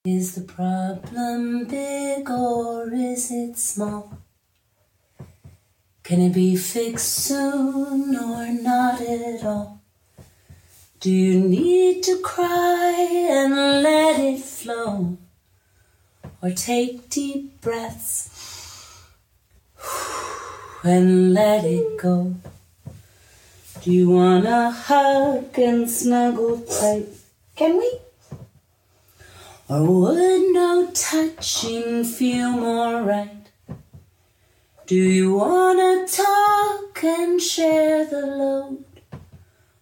Is the problem big or is it small? Can it be fixed soon or not at all? Do you need to cry and let it flow? Or take deep breaths and let it go? Do you wanna hug and snuggle tight? Can we? Or would no touching feel more right? Do you wanna talk and share the load?